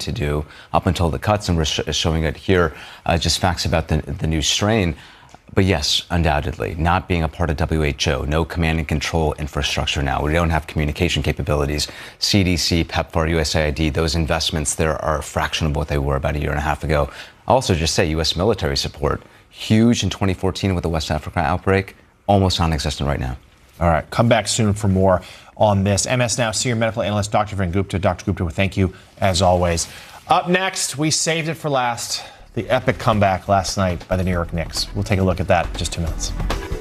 to do up until the cuts, and we're showing it here, just facts about the new strain. But yes, undoubtedly, not being a part of WHO, no command and control infrastructure now. We don't have communication capabilities. CDC, PEPFAR, USAID, those investments there are a fraction of what they were about a year and a half ago. I'll also just say U.S. military support, huge in 2014 with the West Africa outbreak, almost non-existent right now. All right, come back soon for more on this. MS Now senior medical analyst Dr. Vivek Gupta. Dr. Gupta, thank you as always. Up next, we saved it for last. The epic comeback last night by the New York Knicks. We'll take a look at that in just 2 minutes.